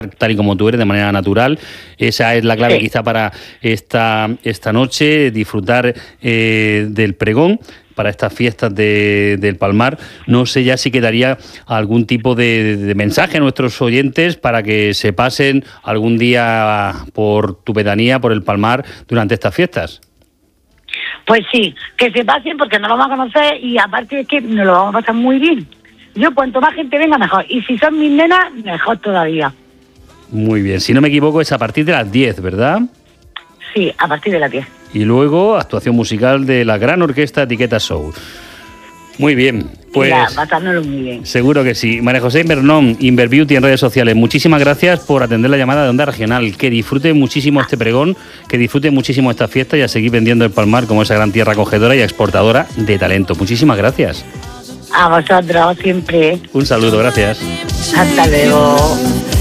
tal y como tú eres, de manera natural. Esa es la clave quizá para esta noche, disfrutar del pregón para estas fiestas del Palmar. No sé ya si quedaría algún tipo de mensaje a nuestros oyentes para que se pasen algún día por tu pedanía, por el Palmar, durante estas fiestas. Pues sí, que se pasen porque nos lo vamos a conocer y aparte es que nos lo vamos a pasar muy bien. Yo cuanto más gente venga mejor, y si son mis nenas, mejor todavía. Muy bien, si no me equivoco es a partir de las 10, ¿verdad? Sí, a partir de las 10. Y luego actuación musical de la gran orquesta Etiqueta Soul. Muy bien, pues pasándolo muy bien. Seguro que sí. María José Invernón, Inverbeauty en redes sociales, muchísimas gracias por atender la llamada de Onda Regional. Que disfrute muchísimo este pregón, que disfrute muchísimo esta fiesta y a seguir vendiendo el Palmar como esa gran tierra acogedora y exportadora de talento. Muchísimas gracias. A vosotros siempre. Un saludo, gracias. Hasta luego.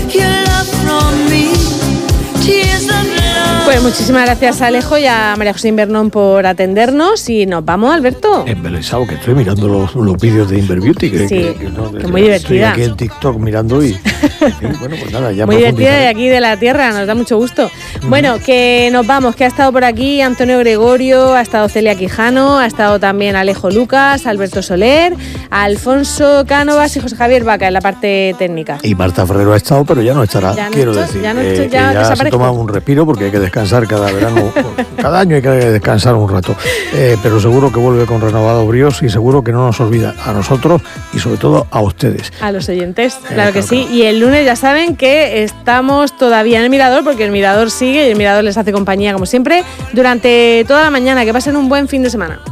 Pues muchísimas gracias a Alejo y a María José Invernón por atendernos y nos vamos, Alberto. Embelesado, que estoy mirando los vídeos de Inverbeauty. Que muy divertida. Estoy aquí en TikTok mirando y bueno, pues nada, ya muy divertida de aquí de la tierra, nos da mucho gusto. Bueno, que nos vamos, que ha estado por aquí Antonio Gregorio, ha estado Celia Quijano, ha estado también Alejo Lucas, Alberto Soler, Alfonso Cánovas y José Javier Vaca en la parte técnica. Y Marta Ferrero ha estado, pero ya no estará, quiero decir. Ya se toma un respiro porque hay que descansar cada verano, cada año hay que descansar un rato, pero seguro que vuelve con renovado bríos y seguro que no nos olvida a nosotros y sobre todo a ustedes. A los oyentes, claro que sí. Y el lunes ya saben que estamos todavía en el Mirador porque el Mirador sigue y el Mirador les hace compañía como siempre durante toda la mañana. Que pasen un buen fin de semana.